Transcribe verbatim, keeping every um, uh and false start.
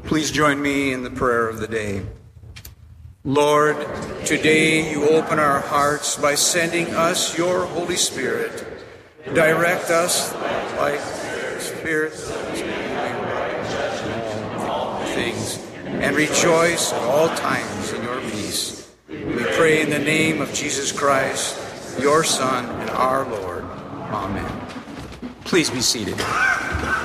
Please join me in the prayer of the day. Lord, today you open our hearts by sending us your Holy Spirit. Direct us by Spirit all things, and rejoice at all times in your peace. We pray in the name of Jesus Christ, your Son and our Lord. Amen. Please be seated.